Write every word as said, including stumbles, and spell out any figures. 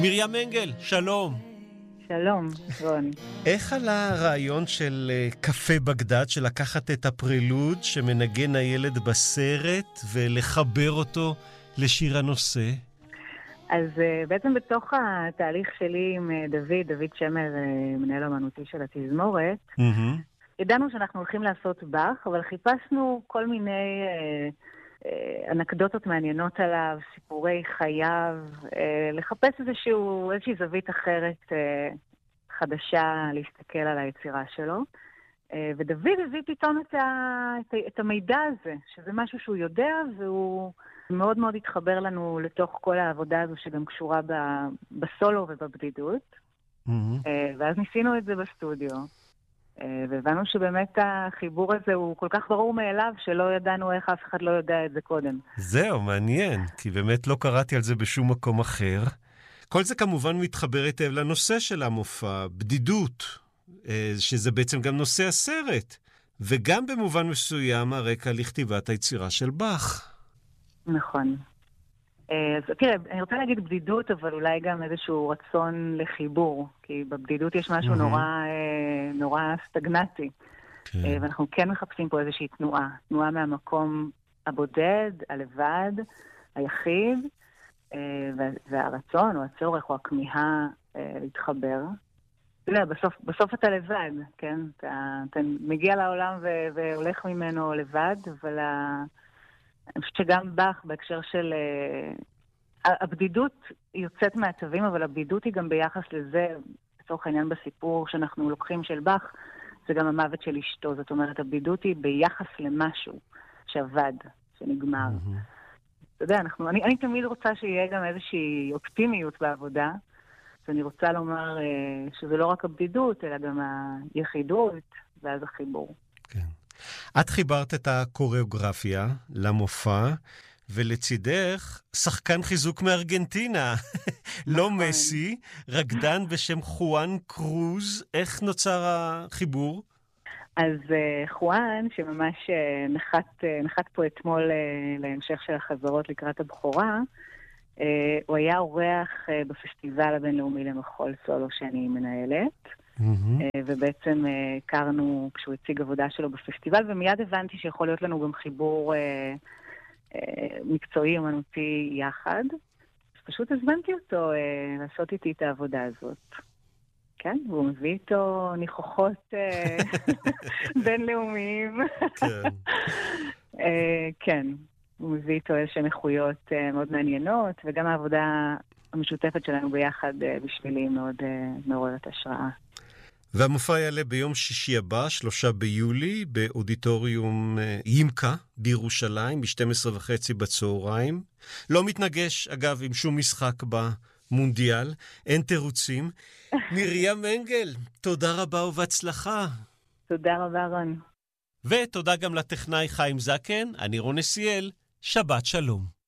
מרים מנגל, שלום. שלום, רון. איך עלה הרעיון של uh, קפה בגדד, של לקחת את הפרילוד שמנגן הילד בסרט ולחבר אותו לשיר הנושא? אז uh, בעצם בתוך התהליך שלי עם uh, דוד, דוד שמר, uh, מנהל אמנותי של התזמורת, Mm-hmm. ידענו שאנחנו הולכים לעשות באך, אבל חיפשנו כל מיני uh, uh, אנקדוטות מעניינות עליו, סיפורי חייו, uh, לחפש איזשהו, איזושהי זווית אחרת uh, חדשה להסתכל על היצירה שלו. Uh, ודוד הביא פתאום את, ה, את, את המידע הזה, שזה משהו שהוא יודע, והוא מאוד מאוד התחבר לנו לתוך כל העבודה הזו, שגם קשורה ב, בסולו ובבדידות. Mm-hmm. Uh, ואז ניסינו את זה בסטודיו. והבנו שבאמת החיבור הזה הוא כל כך ברור מאליו, שלא ידענו איך אף אחד לא יודע את זה קודם. זהו, מעניין, כי באמת לא קראתי על זה בשום מקום אחר. כל זה כמובן מתחבר היטב לנושא של המופע, בדידות, שזה בעצם גם נושא הסרט, וגם במובן מסוים הרקע לכתיבת היצירה של באך. נכון. אז תראה, אני רוצה להגיד בדידות, אבל אולי גם איזשהו רצון לחיבור, כי בבדידות יש משהו נורא, נורא סטגנטי, ואנחנו כן מחפשים פה איזושהי תנועה, תנועה מהמקום הבודד, הלבד, היחיד, והרצון או הצורך או הכמיהה להתחבר. תראה, בסוף, בסוף אתה לבד, כן? אתה, אתה מגיע לעולם ו- והולך ממנו לבד, אבל ה... אני חושבת שגם באך, בהקשר של... הבדידות יוצאת מהטבים, אבל הבדידות היא גם ביחס לזה, לצורך העניין בסיפור שאנחנו לוקחים של באך, זה גם המוות של אשתו. זאת אומרת, הבדידות היא ביחס למשהו שעבד, שנגמר. Mm-hmm. אתה יודע, אנחנו, אני, אני תמיד רוצה שיהיה גם איזושהי אופטימיות בעבודה, ואני רוצה לומר שזה לא רק הבדידות, אלא גם היחידות, ואז החיבור. כן. את חיברת את הקוריאוגרפיה למופע, ולצידך שחקן חיזוק מארגנטינה, לא מסי, רקדן בשם חואן קרוז. איך נוצר החיבור? אז חואן, שממש נחת, נחת פה אתמול להמשך של החזרות לקראת הבכורה, הוא היה אורח בפסטיבל הבינלאומי למחול סולו שאני מנהלת, Mm-hmm. ובעצם הכרנו כשהוא הציג עבודה שלו בפסטיבל, ומיד הבנתי שיכול להיות לנו גם חיבור אה, אה, מקצועי אמנותי יחד. פשוט הזמנתי אותו אה, לעשות איתי את העבודה הזאת. כן, והוא מביא איתו ניחוחות אה, בינלאומיים. כן. אה, כן, הוא מביא איתו איזשהם איכויות אה, מאוד מעניינות, וגם העבודה המשותפת שלנו ביחד אה, בשבילי מאוד אה, מעוררת השראה. והמופע יעלה ביום שישי הבא, שלושה ביולי, באודיטוריום ימקה בירושלים, ב-שתים עשרה וחצי בצהריים. לא מתנגש, אגב, עם שום משחק במונדיאל. אין תירוצים. מרים מנגל, תודה רבה ובהצלחה. תודה רבה, רון. ותודה גם לטכנאי חיים זקן, אני רון נסיאל. שבת שלום.